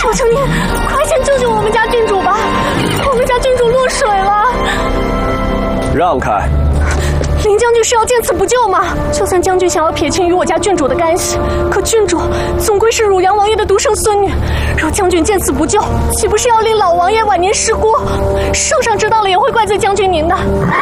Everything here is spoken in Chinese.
求求您，快先救救我们家郡主吧！我们家郡主落水了。 让开！ 林将军是要见死不救吗？就算将军想要撇清与我家郡主的干系，可郡主总归是汝阳王爷的独生孙女，若将军见死不救，岂不是要令老王爷晚年失孤？圣上知道了也会怪罪将军您的。